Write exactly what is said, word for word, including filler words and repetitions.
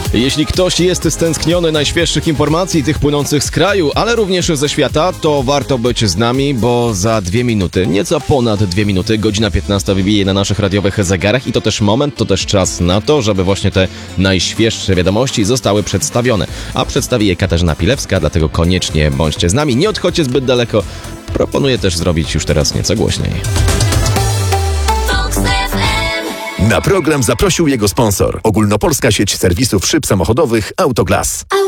Jeśli ktoś jest stęskniony najświeższych informacji, tych płynących z kraju, ale również ze świata, to warto być z nami, bo za dwie minuty, nieco ponad dwie minuty, godzina piętnasta wybije na naszych radiowych zegarach i to też moment, to też czas na to, żeby właśnie te najświeższe wiadomości zostały przedstawione. A przedstawi je Katarzyna Pilewska, dlatego koniecznie bądźcie z nami, nie odchodźcie zbyt daleko. Proponuję też zrobić już teraz nieco głośniej. Na program zaprosił jego sponsor. Ogólnopolska sieć serwisów szyb samochodowych Autoglas.